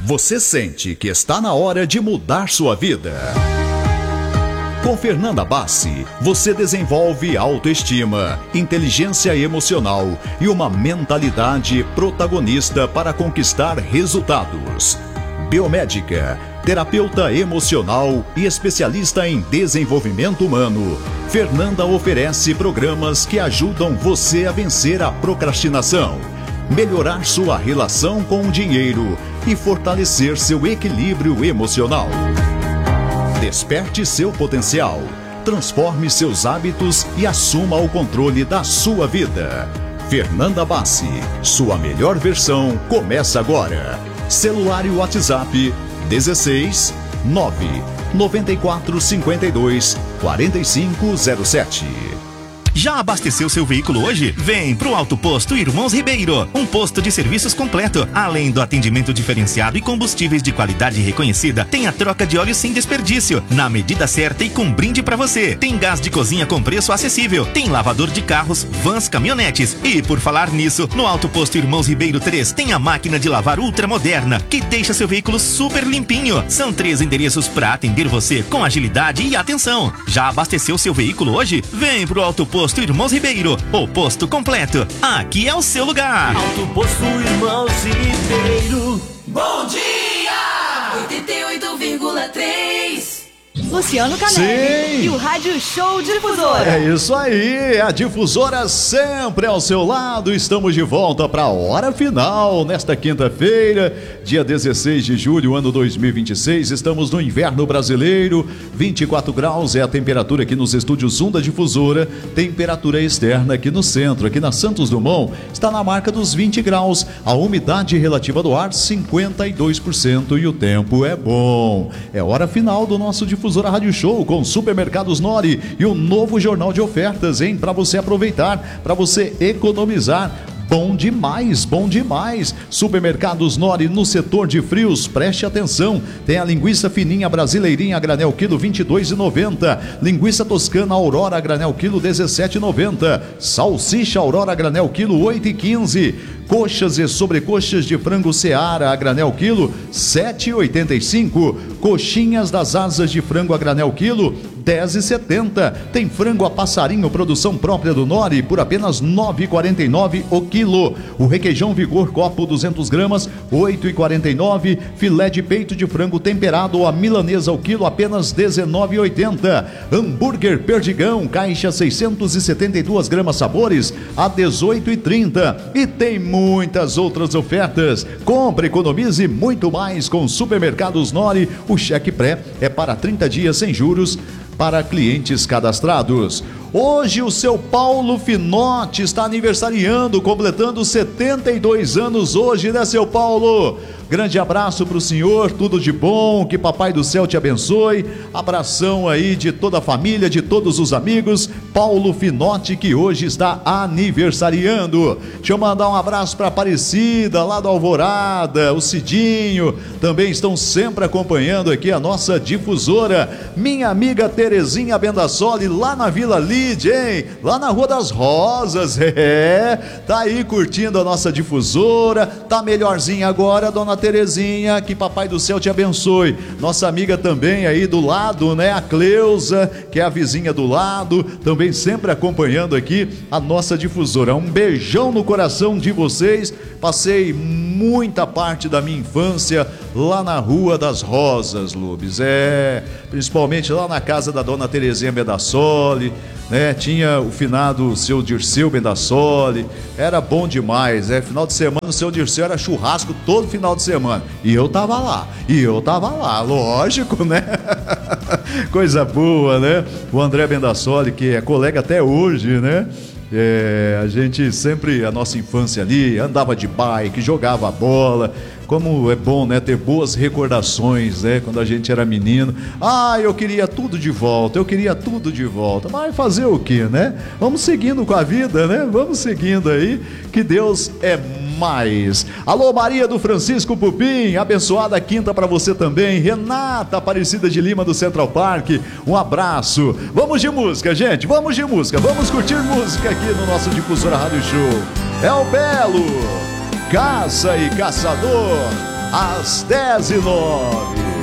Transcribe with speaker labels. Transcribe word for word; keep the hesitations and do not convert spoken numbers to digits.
Speaker 1: Você sente que está na hora de mudar sua vida? Com Fernanda Bassi, você desenvolve autoestima, inteligência emocional e uma mentalidade protagonista para conquistar resultados. Biomédica, terapeuta emocional e especialista em desenvolvimento humano, Fernanda oferece programas que ajudam você a vencer a procrastinação, melhorar sua relação com o dinheiro e fortalecer seu equilíbrio emocional. Desperte seu potencial, transforme seus hábitos e assuma o controle da sua vida. Fernanda Bassi, sua melhor versão começa agora. Celular e WhatsApp dezesseis nove nove quatro cinco dois quatro cinco zero sete.
Speaker 2: Já abasteceu seu veículo hoje? Vem pro Auto Posto Irmãos Ribeiro, um posto de serviços completo. Além do atendimento diferenciado e combustíveis de qualidade reconhecida, tem a troca de óleo sem desperdício, na medida certa e com brinde pra você. Tem gás de cozinha com preço acessível, tem lavador de carros, vans, caminhonetes. E por falar nisso, no Auto Posto Irmãos Ribeiro três tem a máquina de lavar ultramoderna, que deixa seu veículo super limpinho. São três endereços pra atender você com agilidade e atenção. Já abasteceu seu veículo hoje? Vem pro Auto Posto Posto Irmãos Ribeiro, o posto completo. Aqui é o seu lugar.
Speaker 3: Auto Posto Irmãos Ribeiro.
Speaker 4: Bom dia! oitenta e oito vírgula três.
Speaker 5: Luciano Canelli e o Rádio Show Difusora.
Speaker 1: É isso aí, a Difusora sempre ao seu lado. Estamos de volta para a hora final nesta quinta-feira, dia dezesseis de julho, ano dois mil e vinte e seis. Estamos no inverno brasileiro, vinte e quatro graus é a temperatura aqui nos estúdios um da Difusora. Temperatura externa aqui no centro, aqui na Santos Dumont, está na marca dos vinte graus. A umidade relativa do ar cinquenta e dois por cento e o tempo é bom. É hora final do nosso Difusora Rádio Show com Supermercados Nori e um novo jornal de ofertas, hein? Para você aproveitar, para você economizar. Bom demais, bom demais. Supermercados Nori no setor de frios, preste atenção. Tem a linguiça fininha brasileirinha a granel quilo vinte e dois reais e noventa centavos. Linguiça toscana Aurora a granel quilo dezessete reais e noventa centavos. Salsicha Aurora a granel quilo oito reais e quinze centavos. Coxas e sobrecoxas de frango Seara a granel quilo sete reais e oitenta e cinco centavos. Coxinhas das asas de frango a granel quilo dez reais e setenta centavos. Tem frango a passarinho produção própria do Nori por apenas nove reais e quarenta e nove centavos o quilo. O requeijão Vigor copo duzentas gramas oito reais e quarenta e nove centavos. Filé de peito de frango temperado ou a milanesa o quilo apenas dezenove reais e oitenta centavos. Hambúrguer Perdigão caixa seiscentos e setenta e duas gramas sabores a dezoito reais e trinta centavos. E tem muitas outras ofertas. Compre, economize muito mais com Supermercados Nori. O cheque pré é para trinta dias sem juros para clientes cadastrados. Hoje o seu Paulo Finotti está aniversariando, completando setenta e dois anos hoje, né, seu Paulo? Grande abraço para o senhor, tudo de bom, que Papai do Céu te abençoe. Abração aí de toda a família, de todos os amigos. Paulo Finotti, que hoje está aniversariando. Deixa eu mandar um abraço para Aparecida, lá da Alvorada, o Cidinho, também estão sempre acompanhando aqui a nossa Difusora. Minha amiga Terezinha Bendassoli, lá na Vila Lide, hein? Lá na Rua das Rosas, é, tá aí curtindo a nossa Difusora, tá melhorzinha agora, dona Terezinha, que Papai do Céu te abençoe. Nossa amiga também aí do lado, né, a Cleusa, que é a vizinha do lado, também sempre acompanhando aqui a nossa Difusora. Um beijão no coração de vocês. Passei muita parte da minha infância lá na Rua das Rosas, Lubes, é, principalmente lá na casa da dona Terezinha Bendassoli, né? Tinha o finado seu Dirceu Bendassoli, era bom demais, é, final de semana o seu Dirceu era churrasco todo final de semana, e eu tava lá, e eu tava lá, lógico, né? Coisa boa, né? O André Bendassoli, que é colega até hoje, né? É, a gente sempre, a nossa infância ali, andava de bike, jogava bola. Como é bom, né, ter boas recordações, né, quando a gente era menino. Ah, eu queria tudo de volta, eu queria tudo de volta. Mas fazer o quê, né? Vamos seguindo com a vida, né? Vamos seguindo aí, que Deus é mais. Alô, Maria do Francisco Pupim, abençoada quinta para você também. Renata Aparecida de Lima do Central Park, um abraço. Vamos de música, gente, vamos de música, vamos curtir música aqui no nosso Difusora Rádio Show. É o Belo, Caça e Caçador. às dez e nove.